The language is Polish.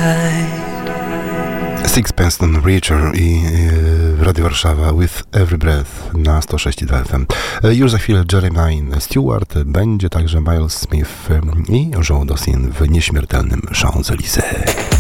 Sixpence None the Richer i Radio Warszawa With Every Breath na 106,2 FM. Już za chwilę Jermaine Stewart, będzie także Miles Smith i Jean Dawson w nieśmiertelnym Champs-Élysées.